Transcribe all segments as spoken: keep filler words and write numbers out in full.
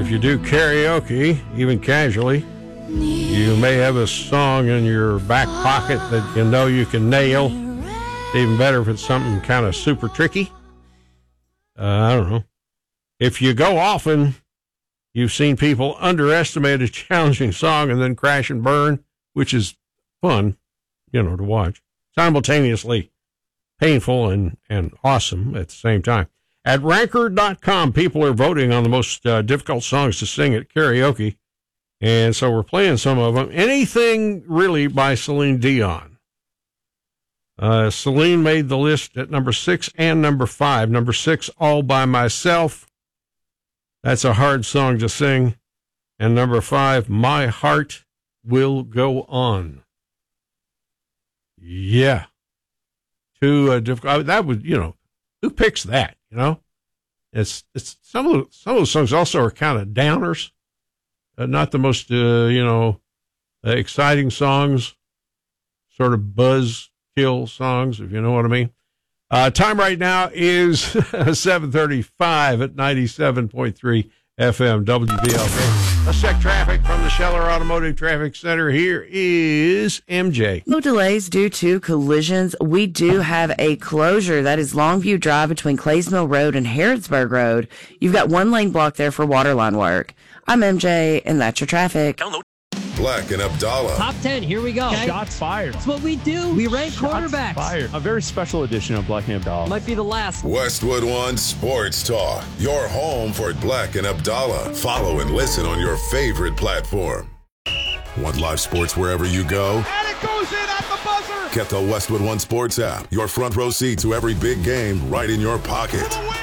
if you do karaoke, even casually, you may have a song in your back pocket that you know you can nail. It's even better if it's something kind of super tricky. Uh, I don't know. If you go often, you've seen people underestimate a challenging song and then crash and burn, which is fun, you know, to watch. Simultaneously painful and, and awesome at the same time. At ranker dot com, people are voting on the most uh, difficult songs to sing at karaoke. And so we're playing some of them. Anything really by Celine Dion. Uh, Celine made the list at number six and number five. Number six, All By Myself. That's a hard song to sing. And number five, My Heart Will Go On. Yeah. Too uh, difficult. That would, you know, who picks that, you know? It's, it's, some of the, some of the songs also are kind of downers. Uh, not the most, uh, you know, uh, exciting songs, sort of buzz kill songs, if you know what I mean. Uh, time right now is seven thirty-five at ninety-seven point three F M W B L K. Let's check traffic from the Scheller Automotive Traffic Center. Here is M J. No delays due to collisions. We do have a closure. That is Longview Drive between Clays Mill Road and Harrodsburg Road. You've got one lane block there for waterline work. I'm M J, and that's your traffic. Black and Abdallah. Top ten, here we go. Okay. Shots fired. That's what we do. We rank Shots quarterbacks. Fired. A very special edition of Black and Abdallah. Might be the last. Westwood One Sports Talk. Your home for Black and Abdallah. Follow and listen on your favorite platform. Want live sports wherever you go? And it goes in at the buzzer. Get the Westwood One Sports app. Your front row seat to every big game right in your pocket. For the win.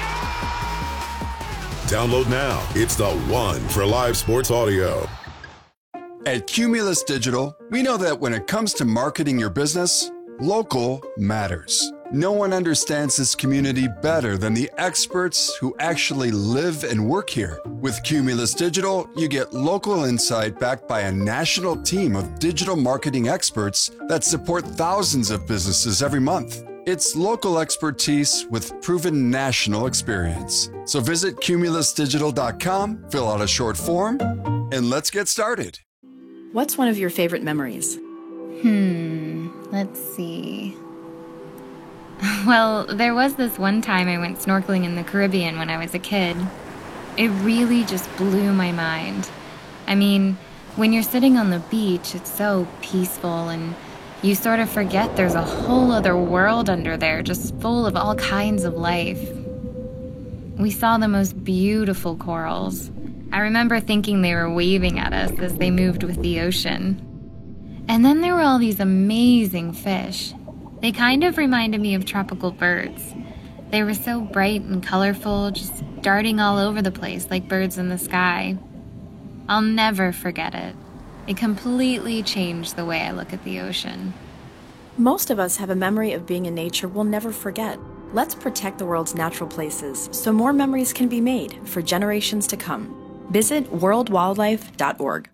Download now. It's the one for live sports audio. At Cumulus Digital, we know that when it comes to marketing your business, local matters. No one understands this community better than the experts who actually live and work here. With Cumulus Digital, you get local insight backed by a national team of digital marketing experts that support thousands of businesses every month. It's local expertise with proven national experience. So visit cumulus digital dot com, fill out a short form, and let's get started. What's one of your favorite memories? Hmm, let's see. Well, there was this one time I went snorkeling in the Caribbean when I was a kid. It really just blew my mind. I mean, when you're sitting on the beach, it's so peaceful and you sort of forget there's a whole other world under there just full of all kinds of life. We saw the most beautiful corals. I remember thinking they were waving at us as they moved with the ocean. And then there were all these amazing fish. They kind of reminded me of tropical birds. They were so bright and colorful, just darting all over the place like birds in the sky. I'll never forget it. It completely changed the way I look at the ocean. Most of us have a memory of being in nature we'll never forget. Let's protect the world's natural places so more memories can be made for generations to come. Visit world wildlife dot org.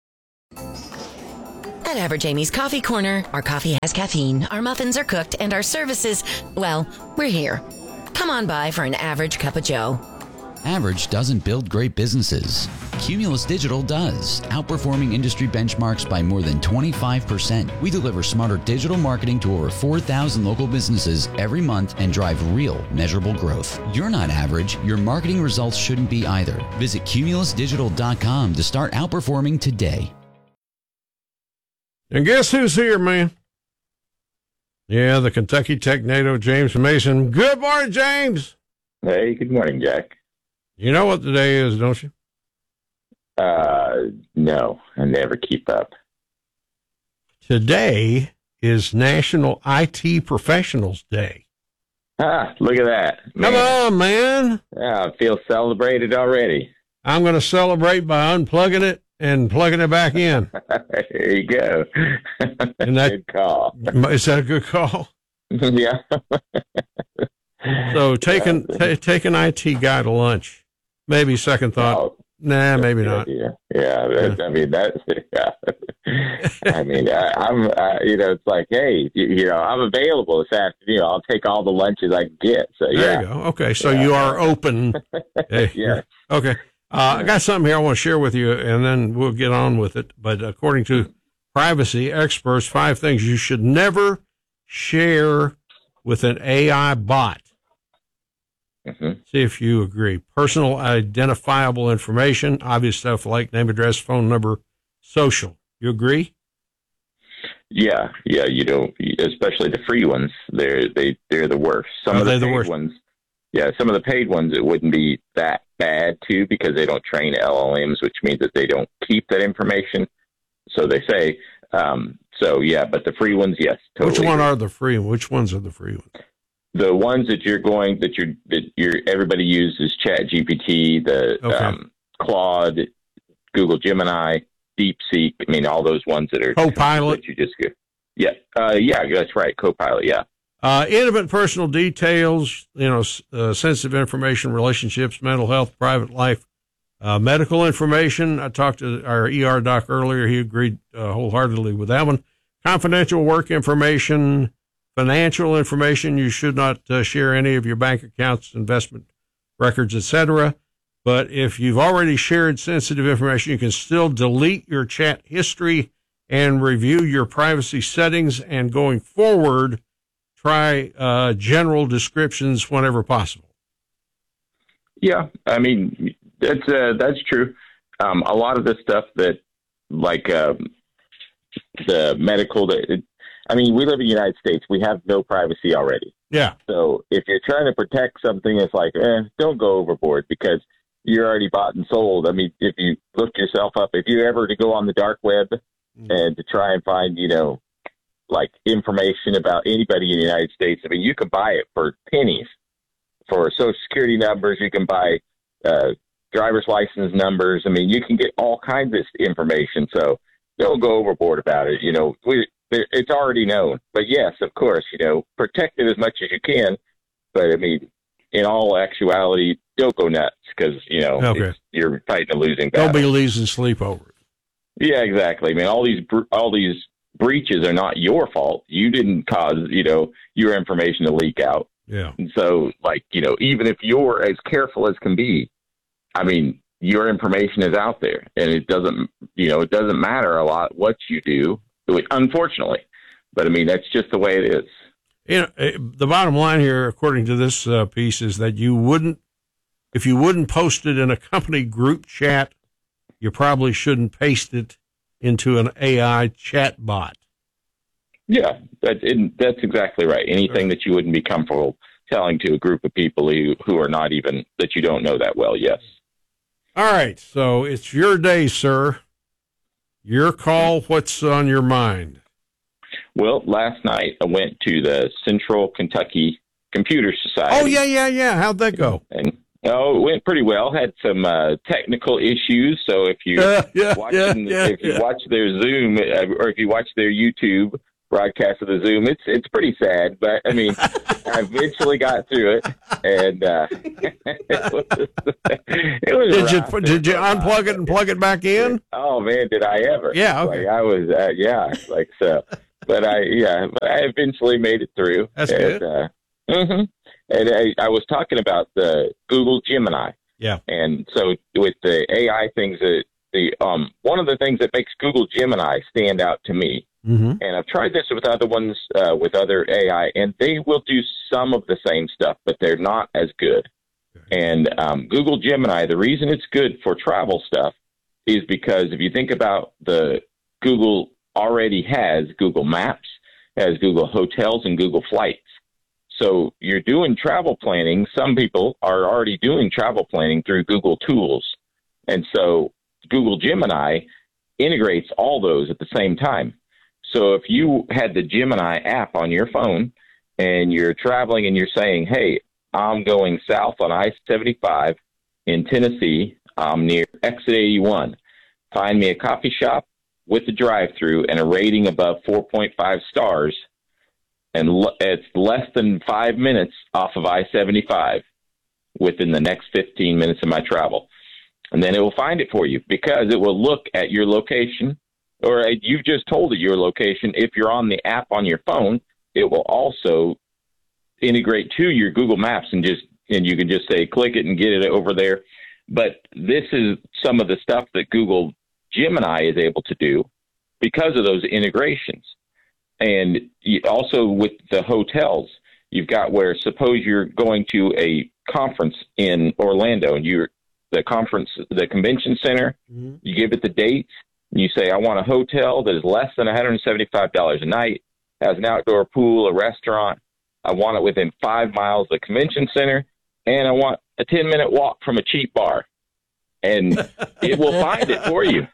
At Average Amy's Coffee Corner, our coffee has caffeine, our muffins are cooked, and our services, well, we're here. Come on by for an average cup of joe. Average doesn't build great businesses. Cumulus Digital does, outperforming industry benchmarks by more than twenty-five percent. We deliver smarter digital marketing to over four thousand local businesses every month and drive real, measurable growth. You're not average. Your marketing results shouldn't be either. Visit cumulus digital dot com to start outperforming today. And guess who's here, man? Yeah, the Kentucky Tech NATO, James Mason. Good morning, James. Hey, good morning, Jack. You know what the day is, don't you? Uh, no, I never keep up. Today is National I T Professionals Day. Ah, look at that. Man. Come on, man. Yeah, I feel celebrated already. I'm going to celebrate by unplugging it and plugging it back in. There you go. And that, good call. Is that a good call? Yeah. So take an, t- take an I T guy to lunch. Maybe second thought. Oh, nah, maybe not. Yeah, yeah. That, yeah. I mean, that's. Yeah. I mean, I, I'm. I, you know, it's like, hey, you, you know, I'm available this afternoon. I'll take all the lunches I can get. So there yeah. you go. Okay, so yeah. You are open. Hey, yeah. Okay. Uh, I got something here I want to share with you, and then we'll get on with it. But according to privacy experts, five things you should never share with an A I bot. Mm-hmm. See if you agree. Personal identifiable information, obvious stuff like name, address, phone number, social. You agree? Yeah, yeah. You know, especially the free ones. They're they they're the worst. Some Are of the they the paid worst? ones. Yeah, some of the paid ones, it wouldn't be that bad, too, because they don't train L L Ms, which means that they don't keep that information. So they say. Um, so, yeah, but the free ones, yes, totally. Which one are the free ones? Which ones are the free ones? The ones that you're going, that you're, that you're, everybody uses Chat G P T, the Okay. um, Claude, Google Gemini, DeepSeek. I mean, all those ones that are. Copilot? That you just go. Yeah, uh, yeah, that's right. Copilot, yeah. Uh, intimate personal details, you know, uh, sensitive information, relationships, mental health, private life, uh, medical information. I talked to our E R doc earlier. He agreed uh, wholeheartedly with that one. Confidential work information, financial information. You should not uh, share any of your bank accounts, investment records, et cetera. But if you've already shared sensitive information, you can still delete your chat history and review your privacy settings. And going forward, try uh, general descriptions whenever possible. Yeah, I mean, that's uh, that's true. Um, a lot of the stuff that, like um, the medical, that I mean, we live in the United States. We have no privacy already. Yeah. So if you're trying to protect something, it's like, eh, don't go overboard because you're already bought and sold. I mean, if you look yourself up, if you ever to go on the dark web mm-hmm. and to try and find, you know, like information about anybody in the United States. I mean, you can buy it for pennies for social security numbers. You can buy uh, driver's license numbers. I mean, you can get all kinds of information. So don't go overboard about it. You know, we, it's already known. But yes, of course, you know, protect it as much as you can. But I mean, in all actuality, don't go nuts because, you know, okay. it's, you're fighting a losing battle. Don't be losing sleep over it. Yeah, exactly. I mean, all these, all these, breaches are not your fault. You didn't cause, you know, your information to leak out. Yeah. And so, like, you know, even if you're as careful as can be, I mean, your information is out there, and it doesn't, you know, it doesn't matter a lot what you do, unfortunately. But I mean, that's just the way it is. You know, the bottom line here, according to this uh, piece, is that you wouldn't, if you wouldn't post it in a company group chat, you probably shouldn't paste it into an A I chat bot. Yeah, that's it, that's exactly right. Anything that you wouldn't be comfortable telling to a group of people who, who are not even, that you don't know that well, yes. All right, so it's your day, sir. Your call. What's on your mind? Well, last night I went to the Central Kentucky Computer Society. Oh, yeah, yeah, yeah. How'd that go? And Oh, it went pretty well. Had some uh, technical issues. So if you uh, yeah, watching, yeah, yeah, if you yeah. watch their Zoom uh, or if you watch their YouTube broadcast of the Zoom, it's it's pretty sad. But I mean, I eventually got through it, and uh, it was, it was Did rough. you did you It was unplug it and plug it back in? Oh man, did I ever? Yeah, okay. Like I was, uh, yeah, like so. But I, yeah, but I eventually made it through. That's and, good. Uh, mm-hmm. And I, I was talking about the Google Gemini. Yeah. And so with the A I things, that the um one of the things that makes Google Gemini stand out to me, mm-hmm. and I've tried this with other ones, uh, with other A I, and they will do some of the same stuff, but they're not as good. Okay. And um, Google Gemini, the reason it's good for travel stuff is because if you think about the Google already has Google Maps, has Google Hotels, and Google Flights. So you're doing travel planning. Some people are already doing travel planning through Google Tools. And so Google Gemini integrates all those at the same time. So if you had the Gemini app on your phone and you're traveling and you're saying, hey, I'm going south on I seventy-five in Tennessee, I'm near exit eighty-one. Find me a coffee shop with a drive-through and a rating above four point five stars. And l- it's less than five minutes off of I seventy-five within the next fifteen minutes of my travel. And then it will find it for you because it will look at your location, or you've just told it your location. If you're on the app on your phone, it will also integrate to your Google Maps and just, and you can just say, click it and get it over there. But this is some of the stuff that Google Gemini is able to do because of those integrations. And you, also with the hotels, you've got where suppose you're going to a conference in Orlando and you're the conference, the convention center, mm-hmm. you give it the dates and you say, I want a hotel that is less than one hundred seventy-five dollars a night, has an outdoor pool, a restaurant. I want it within five miles of the convention center, and I want a ten minute walk from a cheap bar. And it will find it for you.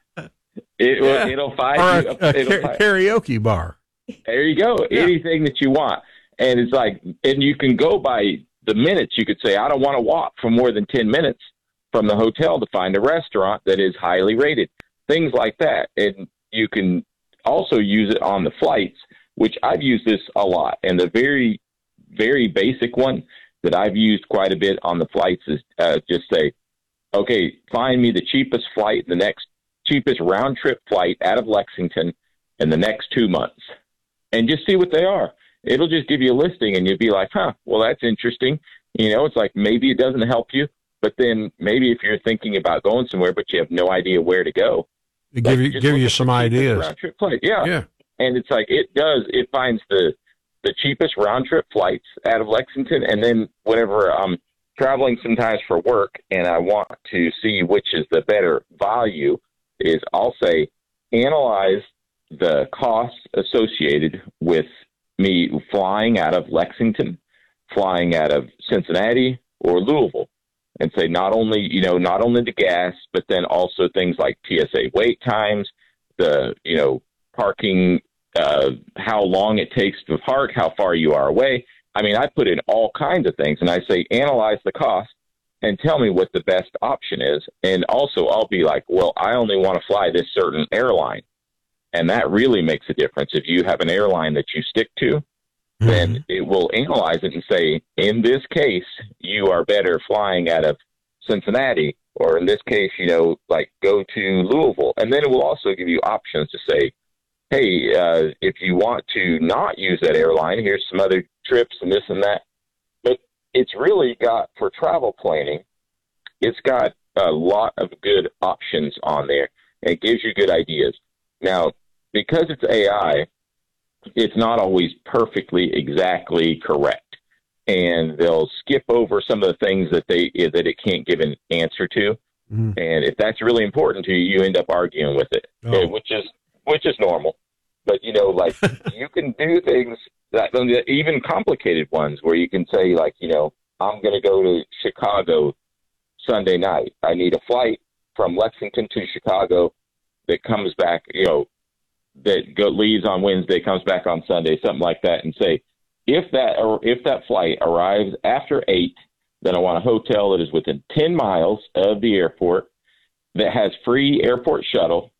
It will, yeah. it'll find or you. A, a it'll ca- find, karaoke bar. There you go. Yeah. Anything that you want. And it's like, and you can go by the minutes. You could say, I don't want to walk for more than ten minutes from the hotel to find a restaurant that is highly rated. Things like that. And you can also use it on the flights, which I've used this a lot. And the very, very basic one that I've used quite a bit on the flights is uh, just say, okay, find me the cheapest flight, the next cheapest round trip flight out of Lexington in the next two months. And just see what they are. It'll just give you a listing and you'll be like, huh, well, that's interesting. You know, it's like maybe it doesn't help you, but then maybe if you're thinking about going somewhere, but you have no idea where to go. It give you, give you some ideas. Round trip flight. Yeah. Yeah. And it's like, it does, it finds the, the cheapest round trip flights out of Lexington. And then whenever I'm traveling sometimes for work and I want to see which is the better value is I'll say, analyze the costs associated with me flying out of Lexington, flying out of Cincinnati or Louisville, and say not only, you know, not only the gas, but then also things like T S A wait times, the, you know, parking, uh, how long it takes to park, how far you are away. I mean, I put in all kinds of things and I say, analyze the cost and tell me what the best option is. And also I'll be like, well, I only want to fly this certain airline. And that really makes a difference. If you have an airline that you stick to, mm-hmm. then it will analyze it and say, in this case, you are better flying out of Cincinnati, or in this case, you know, like go to Louisville. And then it will also give you options to say, hey, uh, if you want to not use that airline, here's some other trips and this and that. But it's really got, for travel planning, it's got a lot of good options on there. And it gives you good ideas. Now, because it's A I, it's not always perfectly exactly correct. And they'll skip over some of the things that they that it can't give an answer to. Mm. And if that's really important to you, you end up arguing with it, oh. which is which is normal. But, you know, like you can do things that even complicated ones where you can say, like, you know, I'm going to go to Chicago Sunday night. I need a flight from Lexington to Chicago that comes back, you know, that go, leaves on Wednesday, comes back on Sunday, something like that, and say, if that or if that flight arrives after eight, then I want a hotel that is within ten miles of the airport, that has free airport shuttle,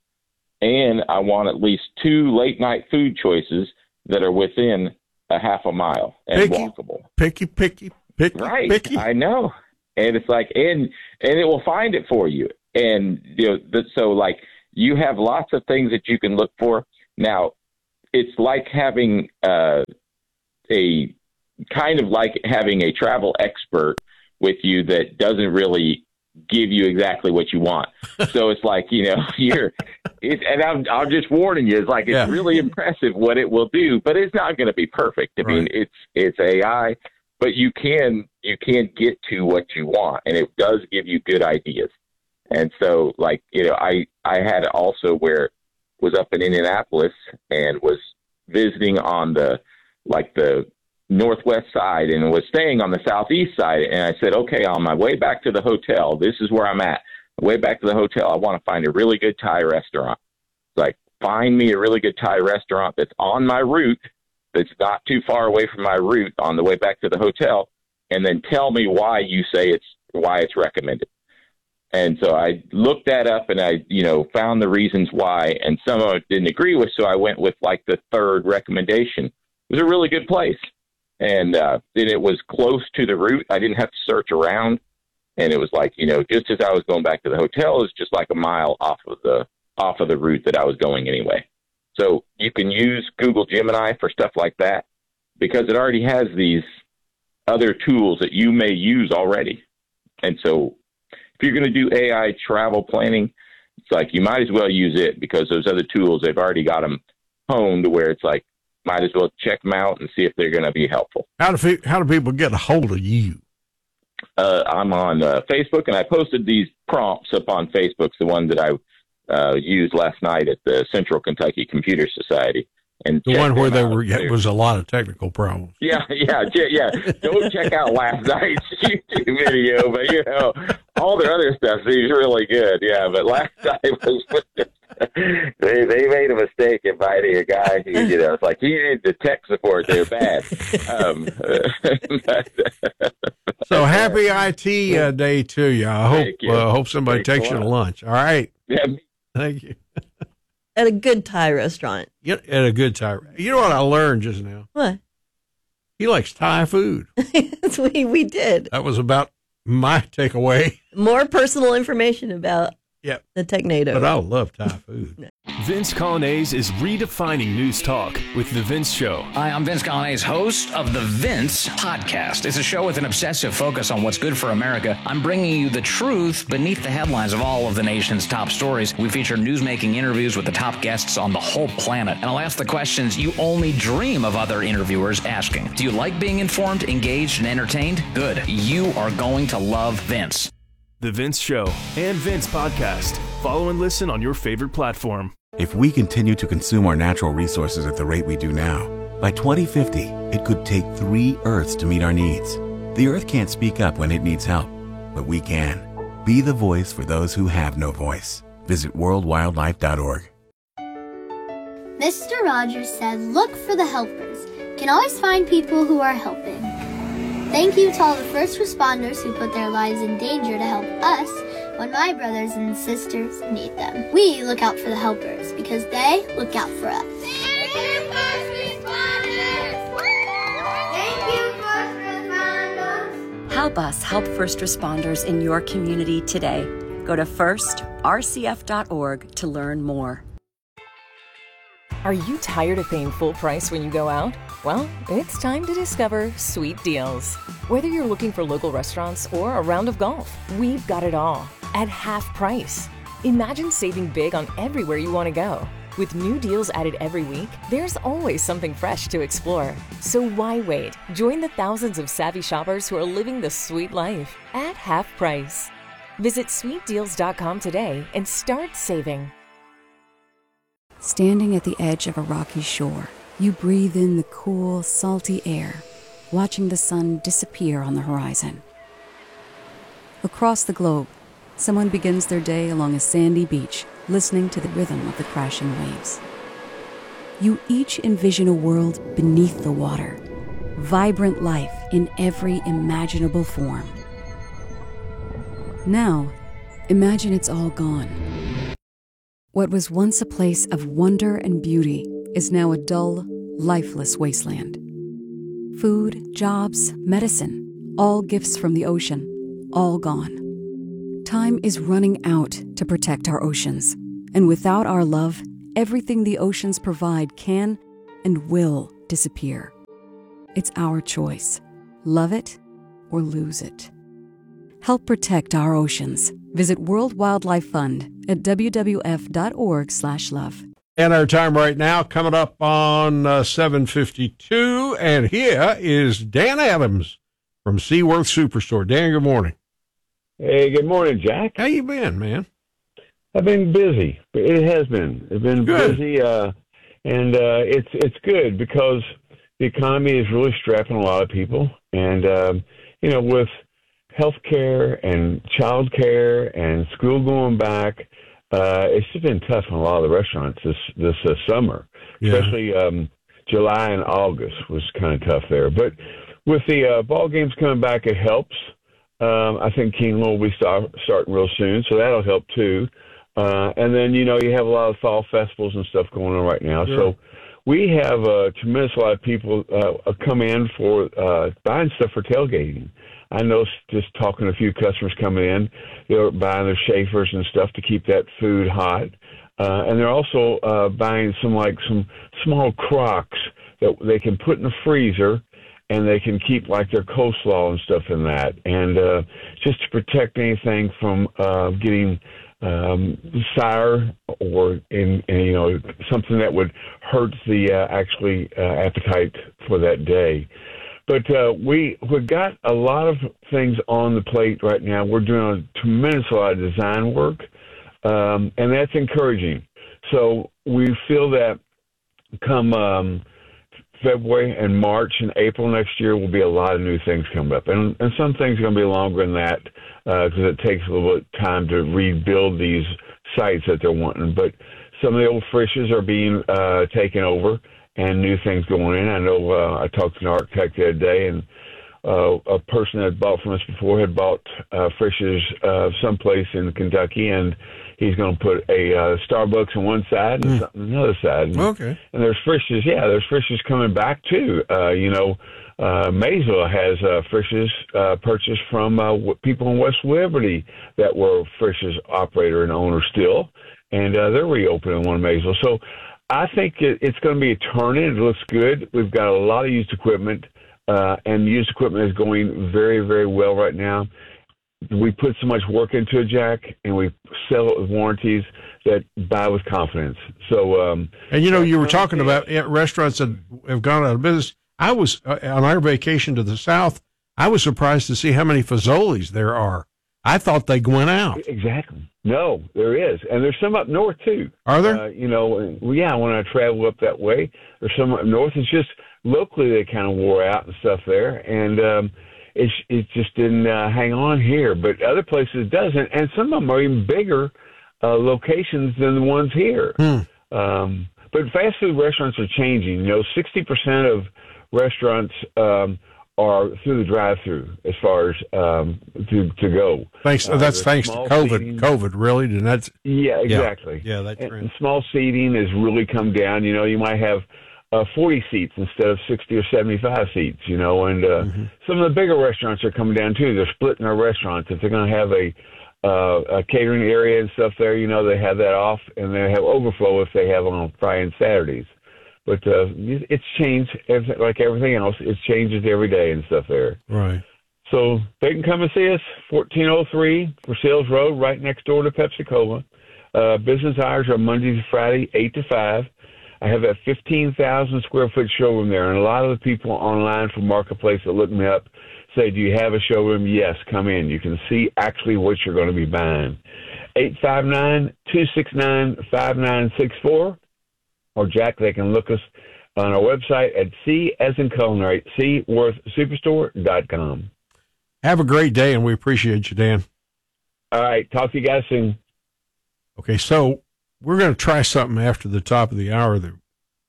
and I want at least two late night food choices that are within a half a mile and picky, walkable. Picky, picky, picky, right? Picky. I know, and it's like, and and it will find it for you, and you know, the, so like. You have lots of things that you can look for. Now, it's like having uh, a kind of like having a travel expert with you that doesn't really give you exactly what you want. So it's like, you know, you're, it, and I'm, I'm just warning you, it's like, it's yeah. really impressive what it will do, but it's not going to be perfect. I right. mean, it's, it's A I, but you can, you can get to what you want, and it does give you good ideas. And so, like, you know, I, I had also where was up in Indianapolis and was visiting on the, like the northwest side and was staying on the southeast side. And I said, okay, on my way back to the hotel, this is where I'm at. On my way back to the hotel, I want to find a really good Thai restaurant. Like, find me a really good Thai restaurant that's on my route, that's not too far away from my route on the way back to the hotel, and then tell me why you say it's, why it's recommended. And so I looked that up and I, you know, found the reasons why, and some of it didn't agree with. So I went with like the third recommendation. It was a really good place. And uh, then it was close to the route. I didn't have to search around. And it was like, you know, just as I was going back to the hotel, it was just like a mile off of the, off of the route that I was going anyway. So you can use Google Gemini for stuff like that because it already has these other tools that you may use already. And so if you're going to do A I travel planning, it's like you might as well use it because those other tools, they've already got them honed to where it's like, might as well check them out and see if they're going to be helpful. How do how do people get a hold of you? Uh, I'm on uh, Facebook, and I posted these prompts up on Facebook. It's the one that I uh, used last night at the Central Kentucky Computer Society. And the one where there were it was a lot of technical problems. Yeah, yeah, yeah. Go check out last night's YouTube video, but you know, all their other stuff seems really good. Yeah, but last night was they they made a mistake inviting a guy who, you know, it's like he needed the tech support. They're bad. Um, so happy I T uh, day to you. I hope you. uh, hope somebody Thanks takes you to lunch. All right. Yeah. Thank you. At a good Thai restaurant. Yeah, at a good Thai. You know what I learned just now? What? He likes Thai food. we we did. That was about my takeaway. More personal information about yep. the Technado. But I love Thai food. Vince Colonnese is redefining news talk with The Vince Show. Hi, I'm Vince Colonnese, host of The Vince Podcast. It's a show with an obsessive focus on what's good for America. I'm bringing you the truth beneath the headlines of all of the nation's top stories. We feature newsmaking interviews with the top guests on the whole planet. And I'll ask the questions you only dream of other interviewers asking. Do you like being informed, engaged, and entertained? Good. You are going to love Vince. The Vince Show and Vince Podcast. Follow and listen on your favorite platform. If we continue to consume our natural resources at the rate we do now, by twenty fifty, it could take three Earths to meet our needs. The Earth can't speak up when it needs help, but we can. Be the voice for those who have no voice. Visit world wildlife dot org. Mister Rogers said, look for the helpers. Can always find people who are helping. Thank you to all the first responders who put their lives in danger to help us when my brothers and sisters need them. We look out for the helpers because they look out for us. Thank you, first responders! Thank you, first responders! Help us help first responders in your community today. Go to first r c f dot org to learn more. Are you tired of paying full price when you go out? Well, it's time to discover Sweet Deals. Whether you're looking for local restaurants or a round of golf, we've got it all at half price. Imagine saving big on everywhere you want to go. With new deals added every week, there's always something fresh to explore. So why wait? Join the thousands of savvy shoppers who are living the sweet life at half price. Visit sweet deals dot com today and start saving. Standing at the edge of a rocky shore, you breathe in the cool, salty air, watching the sun disappear on the horizon. Across the globe, someone begins their day along a sandy beach, listening to the rhythm of the crashing waves. You each envision a world beneath the water, vibrant life in every imaginable form. Now, imagine it's all gone. What was once a place of wonder and beauty is now a dull, lifeless wasteland. Food, jobs, medicine, all gifts from the ocean, all gone. Time is running out to protect our oceans, and without our love, everything the oceans provide can and will disappear. It's our choice. Love it or lose it. Help protect our oceans. Visit World Wildlife Fund at w w f dot org slash love. And our time right now coming up on uh, seven fifty-two, and here is Dan Adams from Seaworth Superstore. Dan, good morning. Hey, good morning, Jack. How you been, man? I've been busy. It has been. It's been good. busy, uh, and uh, it's it's good because the economy is really strapping a lot of people, and um, you know, with healthcare and childcare and school going back, uh, it's just been tough on a lot of the restaurants this this uh, summer, Yeah. especially um, July and August was kind of tough there. But with the uh, ball games coming back, it helps. Um, I think Keeneland will be start, starting real soon, so that'll help too. Uh, and then, you know, you have a lot of fall festivals and stuff going on right now. Sure. So we have a tremendous lot of people uh, come in for uh, buying stuff for tailgating. I know just talking to a few customers coming in, they're buying their Schaefer's and stuff to keep that food hot. Uh, and they're also uh, buying some, like, some small crocks that they can put in the freezer and they can keep like their coleslaw and stuff in that, and uh, just to protect anything from uh, getting um, sour or in, in you know something that would hurt the uh, actually uh, appetite for that day. But uh, we we've got a lot of things on the plate right now. We're doing a tremendous lot of design work, um, and that's encouraging. So we feel that come um, February and March and April next year will be a lot of new things coming up. And, and some things are going to be longer than that because uh, it takes a little bit of time to rebuild these sites that they're wanting. But some of the old Frisch's are being uh, taken over and new things going in. I know uh, I talked to an architect the other day, and uh, a person that bought from us before had bought uh, Frisch's uh, someplace in Kentucky, and he's going to put a uh, Starbucks on one side and mm. something on the other side. And, okay. And there's Frisch's, yeah, there's Frisch's coming back too. Uh, you know, uh, Maysville has uh, Frisch's uh, purchased from uh, people in West Liberty that were Frisch's operator and owner still, and uh, they're reopening one in Maysville. So I think it, it's going to be a turn-in. It looks good. We've got a lot of used equipment, uh, and used equipment is going very, very well right now. We put so much work into it, Jack, and we sell it with warranties that buy with confidence. So, um, and you know, you were talking about restaurants that have gone out of business. I was uh, on our vacation to the south. I was surprised to see how many Fazoli's there are. I thought they went out. Exactly. No, there is, and there's some up north too. Are there? Uh, you know, well, yeah. When I travel up that way, there's some up north. It's just locally they kind of wore out and stuff there, and um, it it just didn't uh, hang on here. But other places it doesn't, and some of them are even bigger uh, locations than the ones here. Hmm. Um, but fast food restaurants are changing. You know, sixty percent of restaurants um, are through the drive-through as far as um, to to go. Thanks. Uh, that's thanks to COVID. Seating. COVID, really, and that's yeah, exactly. Yeah, yeah that and, trend. and small seating has really come down. You know, you might have uh, forty seats instead of sixty or seventy-five seats. You know, and uh, mm-hmm. some of the bigger restaurants are coming down too. They're splitting their restaurants. If they're going to have a uh, a catering area and stuff there, you know, they have that off, and they have overflow if they have on Friday and Saturdays. But uh, it's changed, like everything else. It changes every day and stuff there. Right. So they can come and see us, fourteen oh three Versailles Road, right next door to Pepsi-Cola. Uh, business hours are Monday to Friday, eight to five. I have a fifteen thousand square foot showroom there, and a lot of the people online from Marketplace that look me up say, do you have a showroom? Yes, come in. You can see actually what you're going to be buying. eight five nine, two six nine, five nine six four. Or Jack, they can look us on our website at C as in culinary, C Worth Superstore dot com. Have a great day, and we appreciate you, Dan. All right. Talk to you guys soon. Okay, so we're going to try something after the top of the hour that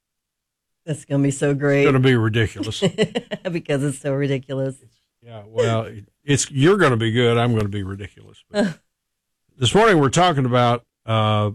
That's going to be so great. It's going to be ridiculous. Because it's so ridiculous. Yeah, well, it's you're going to be good. I'm going to be ridiculous. But this morning we're talking about uh,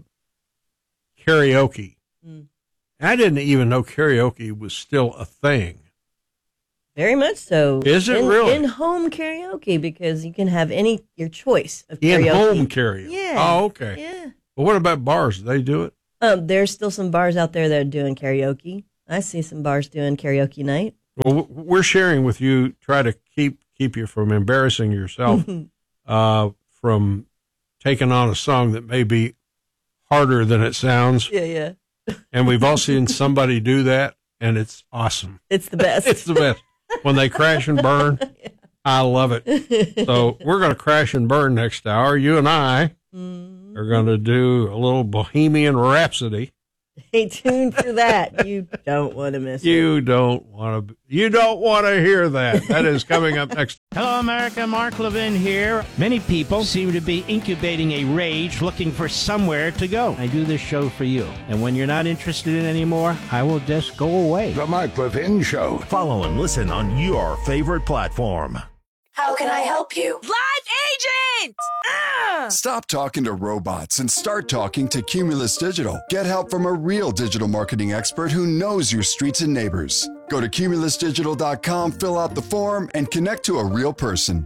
karaoke. Mm. I didn't even know karaoke was still a thing. Very much so. Is it in, really? In-home karaoke, because you can have any your choice of karaoke. In-home karaoke? Yeah. Oh, okay. Yeah. Well, what about bars? Do they do it? Um, there's still some bars out there that are doing karaoke. I see some bars doing karaoke night. Well, we're sharing with you, try to keep keep you from embarrassing yourself, uh, from taking on a song that may be harder than it sounds. Yeah, yeah. And we've all seen somebody do that, and it's awesome. It's the best. It's the best. When they crash and burn, yeah. I love it. So we're going to crash and burn next hour. You and I mm. are going to do a little Bohemian Rhapsody. Stay tuned for that. You don't want to miss you it. You don't want to. You don't want to hear that. That is coming up next. Hello, America. Mark Levin here. Many people seem to be incubating a rage, looking for somewhere to go. I do this show for you, and when you're not interested in it anymore, I will just go away. The Mark Levin Show. Follow and listen on your favorite platform. How can I help you? Live agent! Ah! Stop talking to robots and start talking to Cumulus Digital. Get help from a real digital marketing expert who knows your streets and neighbors. Go to Cumulus Digital dot com, fill out the form, and connect to a real person.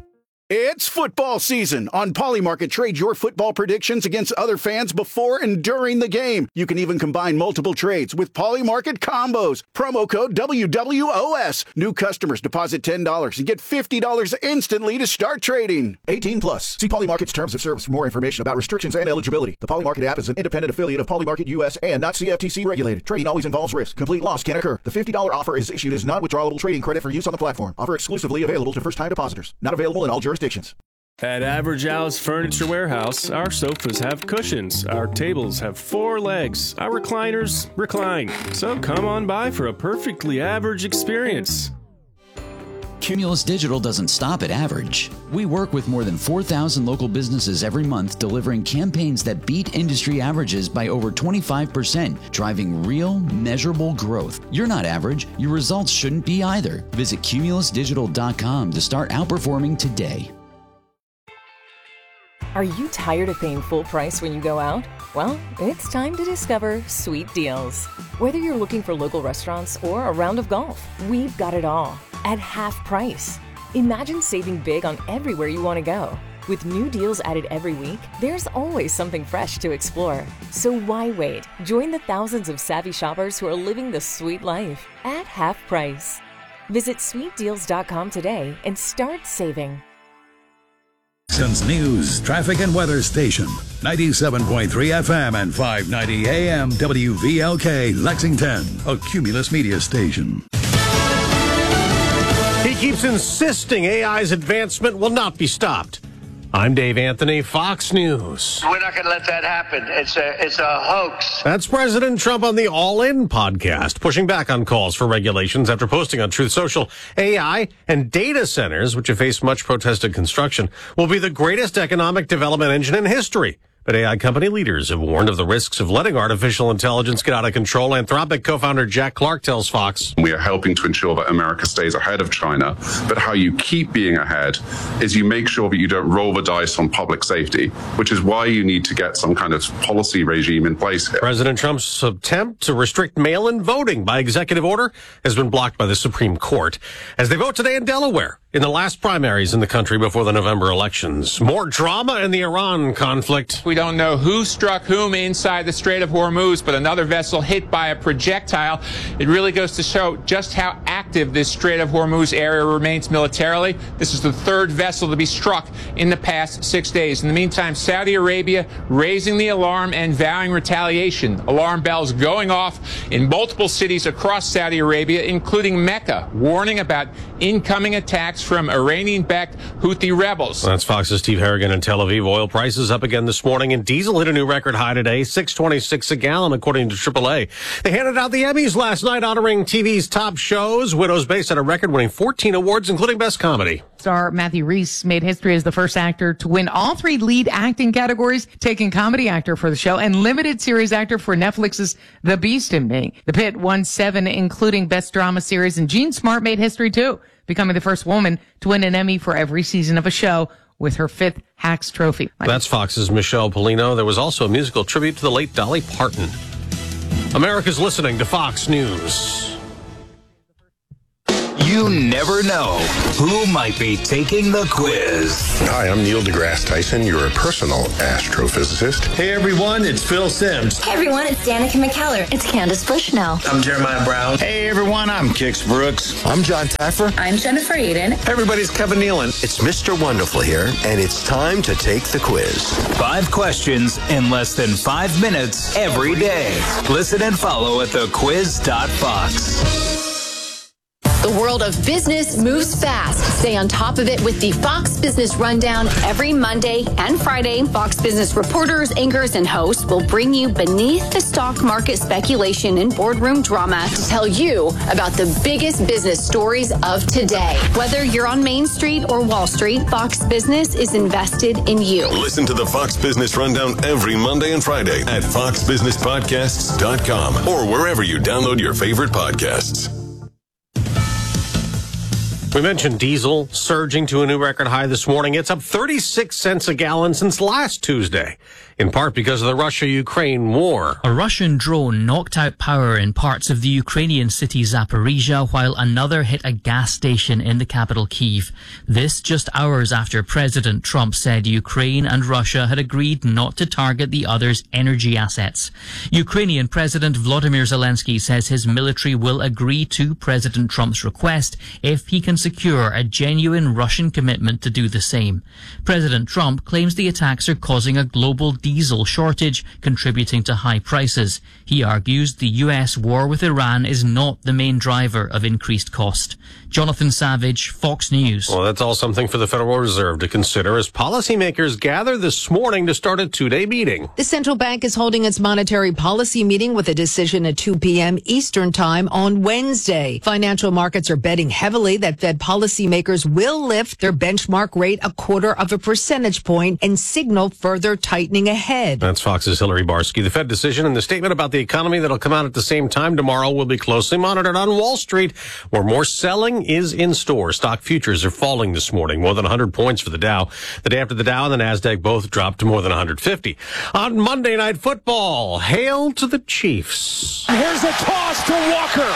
It's football season. On Polymarket, trade your football predictions against other fans before and during the game. You can even combine multiple trades with Polymarket combos. Promo code W W O S. New customers deposit ten dollars and get fifty dollars instantly to start trading. eighteen plus. See Polymarket's terms of service for more information about restrictions and eligibility. The Polymarket app is an independent affiliate of Polymarket U S and not C F T C regulated. Trading always involves risk. Complete loss can occur. The fifty dollars offer is issued as non-withdrawable trading credit for use on the platform. Offer exclusively available to first-time depositors. Not available in all jurisdictions. At Average Al's Furniture Warehouse, our sofas have cushions, our tables have four legs, our recliners recline. So come on by for a perfectly average experience. Cumulus Digital doesn't stop at average. We work with more than four thousand local businesses every month, delivering campaigns that beat industry averages by over twenty-five percent, driving real, measurable growth. You're not average. Your results shouldn't be either. Visit cumulus digital dot com to start outperforming today. Are you tired of paying full price when you go out? Well, it's time to discover Sweet Deals. Whether you're looking for local restaurants or a round of golf, we've got it all at half price. Imagine saving big on everywhere you want to go. With new deals added every week, there's always something fresh to explore. So why wait? Join the thousands of savvy shoppers who are living the sweet life at half price. Visit sweet deals dot com today and start saving. Since News, Traffic and Weather Station, ninety-seven point three F M and five ninety A M W V L K, Lexington, a Cumulus media station. He keeps insisting A I's advancement will not be stopped. I'm Dave Anthony, Fox News. We're not going to let that happen. It's a it's a hoax. That's President Trump on the All In podcast, pushing back on calls for regulations after posting on Truth Social. A I and data centers, which have faced much protested construction, will be the greatest economic development engine in history. But A I company leaders have warned of the risks of letting artificial intelligence get out of control. Anthropic co-founder Jack Clark tells Fox. We are helping to ensure that America stays ahead of China. But how you keep being ahead is you make sure that you don't roll the dice on public safety, which is why you need to get some kind of policy regime in place here. President Trump's attempt to restrict mail-in voting by executive order has been blocked by the Supreme Court as they vote today in Delaware in the last primaries in the country before the November elections. More drama in the Iran conflict. We don't know who struck whom inside the Strait of Hormuz, but another vessel hit by a projectile. It really goes to show just how active this Strait of Hormuz area remains militarily. This is the third vessel to be struck in the past six days. In the meantime, Saudi Arabia raising the alarm and vowing retaliation. Alarm bells going off in multiple cities across Saudi Arabia, including Mecca, warning about incoming attacks from Iranian-backed Houthi rebels. That's Fox's Steve Harrigan in Tel Aviv. Oil prices up again this morning, and diesel hit a new record high today, six twenty-six a gallon, according to triple A. They handed out the Emmys last night, honoring T V's top shows. Widow's Base had a record, winning fourteen awards, including Best Comedy. Star Matthew Rhys made history as the first actor to win all three lead acting categories, taking comedy actor for the show and limited series actor for Netflix's The Beast in Me. The Pit won seven, including Best Drama Series, and Jean Smart made history too, becoming the first woman to win an Emmy for every season of a show with her fifth Hacks Trophy. That's Fox's Michelle Polino. There was also a musical tribute to the late Dolly Parton. America's listening to Fox News. You never know who might be taking the quiz. Hi, I'm Neil deGrasse Tyson, your personal astrophysicist. Hey everyone, it's Phil Simms. Hey everyone, it's Danica McKellar. It's Candace Bushnell. I'm Jeremiah Brown. Hey everyone, I'm Kix Brooks. I'm John Taffer. I'm Jennifer Eden. Hey everybody, it's Kevin Nealon. It's Mister Wonderful here, and it's time to take the quiz. Five questions in less than five minutes every day. Listen and follow at the quiz dot fox. The world of business moves fast. Stay on top of it with the Fox Business Rundown every Monday and Friday. Fox Business reporters, anchors, and hosts will bring you beneath the stock market speculation and boardroom drama to tell you about the biggest business stories of today. Whether you're on Main Street or Wall Street, Fox Business is invested in you. Listen to the Fox Business Rundown every Monday and Friday at fox business podcasts dot com or wherever you download your favorite podcasts. We mentioned diesel surging to a new record high this morning. It's up thirty-six cents a gallon since last Tuesday. in part because of the Russia-Ukraine war. A Russian drone knocked out power in parts of the Ukrainian city Zaporizhia, while another hit a gas station in the capital Kyiv. This just hours after President Trump said Ukraine and Russia had agreed not to target the other's energy assets. Ukrainian President Volodymyr Zelensky says his military will agree to President Trump's request if he can secure a genuine Russian commitment to do the same. President Trump claims the attacks are causing a global diesel shortage, contributing to high prices. He argues the U S war with Iran is not the main driver of increased cost. Jonathan Savage, Fox News. Well, that's all something for the Federal Reserve to consider as policymakers gather this morning to start a two-day meeting. The central bank is holding its monetary policy meeting with a decision at two p.m. Eastern Time on Wednesday. Financial markets are betting heavily that Fed policymakers will lift their benchmark rate a quarter of a percentage point and signal further tightening ahead. That's Fox's Hillary Barsky. The Fed decision and the statement about the economy that'll come out at the same time tomorrow will be closely monitored on Wall Street, where more selling is in store. Stock futures are falling this morning, more than one hundred points for the Dow. The day after the Dow and the Nasdaq both dropped to more than one hundred fifty. On Monday Night Football, hail to the Chiefs. Here's a toss to Walker.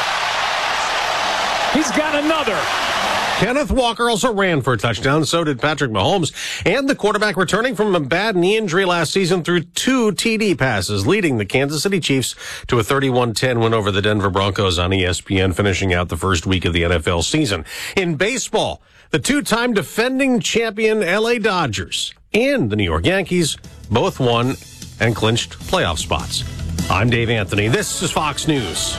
He's got another. Kenneth Walker also ran for a touchdown. So did Patrick Mahomes. And the quarterback returning from a bad knee injury last season threw two T D passes, leading the Kansas City Chiefs to a thirty-one ten win over the Denver Broncos on E S P N, finishing out the first week of the N F L season. In baseball, the two-time defending champion L A Dodgers and the New York Yankees both won and clinched playoff spots. I'm Dave Anthony. This is Fox News.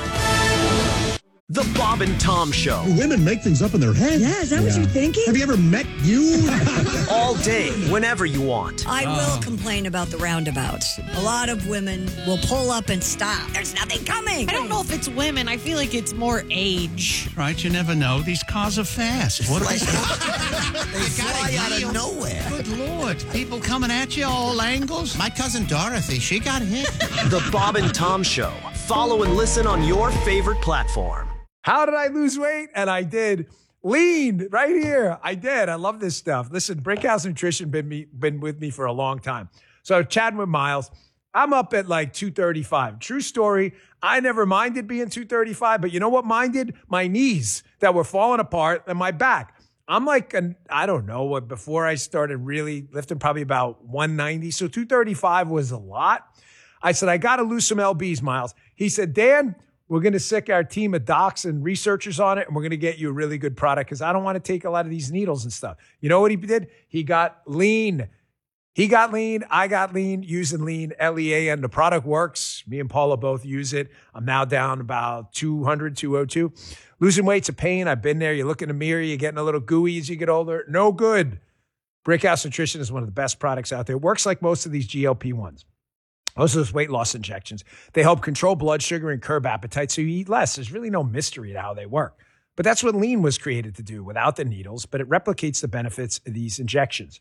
The Bob and Tom Show. Women make things up in their head. Yeah, is that yeah. what you're thinking? Have you ever met you? All day, whenever you want. I oh. will complain about the roundabouts. A lot of women will pull up and stop. There's nothing coming. I don't know if it's women. I feel like it's more age. Right, you never know. These cars are fast. What like, they fly out of nowhere. Good Lord. People coming at you all angles. My cousin Dorothy, she got hit. The Bob and Tom Show. Follow and listen on your favorite platform. How did I lose weight? And I did. Lean right here. I did. I love this stuff. Listen, Brickhouse Nutrition been me been with me for a long time. So chatting with Miles, I'm up at like two thirty-five. True story. I never minded being two thirty-five, but you know what minded? My knees that were falling apart and my back. I'm like, an, I don't know what, before I started really lifting, probably about one ninety. So two thirty-five was a lot. I said, I got to lose some L Bs, Miles. He said, Dan, we're going to sick our team of docs and researchers on it, and we're going to get you a really good product because I don't want to take a lot of these needles and stuff. You know what he did? He got lean. He got lean. I got lean using lean, L E A N. The product works. Me and Paula both use it. I'm now down about two hundred, two oh two. Losing weight's a pain. I've been there. You look in the mirror, you're getting a little gooey as you get older. No good. Brickhouse Nutrition is one of the best products out there. It works like most of these G L P ones. Most of those weight loss injections. They help control blood sugar and curb appetite so you eat less. There's really no mystery to how they work. But that's what lean was created to do without the needles, but it replicates the benefits of these injections.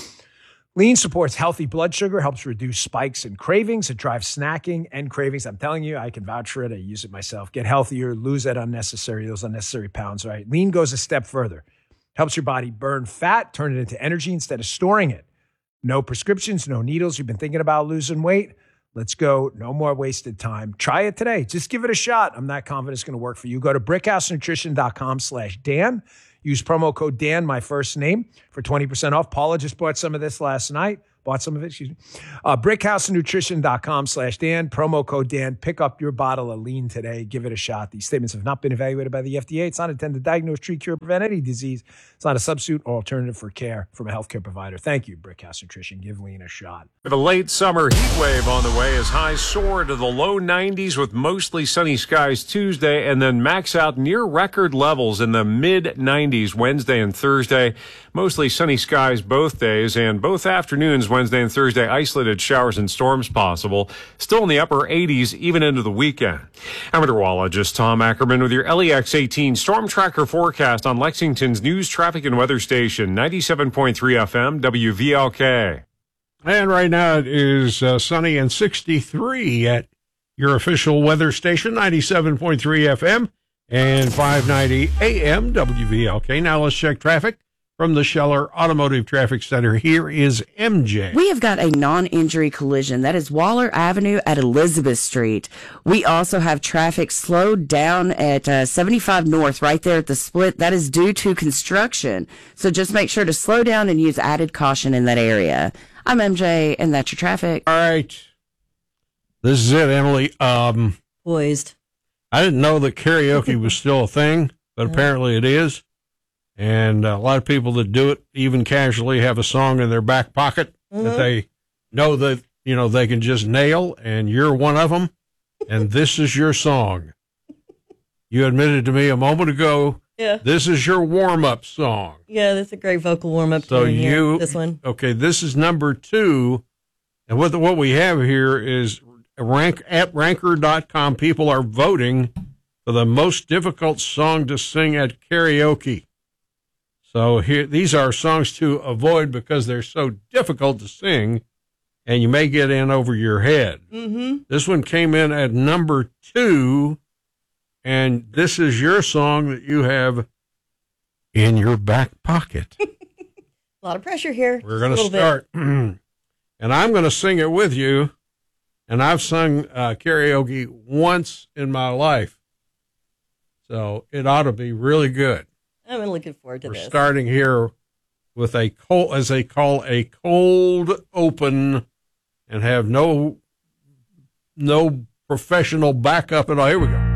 Lean supports healthy blood sugar, helps reduce spikes and cravings. It drives snacking and cravings. I'm telling you, I can vouch for it. I use it myself. Get healthier, lose that unnecessary, those unnecessary pounds, right? Lean goes a step further. Helps your body burn fat, turn it into energy instead of storing it. No prescriptions, no needles. You've been thinking about losing weight? Let's go. No more wasted time. Try it today. Just give it a shot. I'm not confident it's going to work for you. Go to brickhousenutrition.com slash Dan. Use promo code Dan, my first name, for twenty percent off. Paula just bought some of this last night. Bought some of it, excuse me. Uh, brickhousenutrition.com slash Dan. Promo code Dan. Pick up your bottle of lean today. Give it a shot. These statements have not been evaluated by the F D A. It's not intended to diagnose, treat, cure, prevent any disease. It's not a substitute or alternative for care from a healthcare provider. Thank you, Brickhouse Nutrition. Give lean a shot. The late summer heat wave on the way as highs soar to the low nineties with mostly sunny skies Tuesday and then max out near record levels in the mid nineties Wednesday and Thursday. Mostly sunny skies both days and both afternoons Wednesday and Thursday, isolated showers and storms possible. Still in the upper eighties, even into the weekend. I'm meteorologist Tom Ackerman with your L E X eighteen Storm Tracker forecast on Lexington's news, traffic, and weather station, ninety-seven point three F M, W V L K. And right now it is uh, sunny and sixty-three at your official weather station, ninety-seven point three F M and five ninety A M, W V L K. Now let's check traffic from the Scheller Automotive Traffic Center. Here is M J. We have got a non-injury collision. That is Waller Avenue at Elizabeth Street. We also have traffic slowed down at uh, seventy-five North, right there at the split. That is due to construction. So just make sure to slow down and use added caution in that area. I'm M J, and that's your traffic. All right. This is it, Emily. Um, Poised. I didn't know that karaoke was still a thing, but apparently it is. And a lot of people that do it, even casually, have a song in their back pocket mm-hmm. that they know that, you know, they can just nail, and you're one of them. And this is your song. You admitted to me a moment ago, yeah. This is your warm-up song. Yeah, that's a great vocal warm-up. So you, here, this one. Okay, this is number two. And what the, what we have here is rank at ranker dot com. People are voting for the most difficult song to sing at karaoke. So here, these are songs to avoid because they're so difficult to sing, and you may get in over your head. Mm-hmm. This one came in at number two, and this is your song that you have in your back pocket. A lot of pressure here. We're going to start, and I'm going to sing it with you. And I've sung uh, karaoke once in my life, so it ought to be really good. I'm looking forward to We're this. We're starting here with a cold, as they call a cold open, and have no no professional backup at all. Here we go.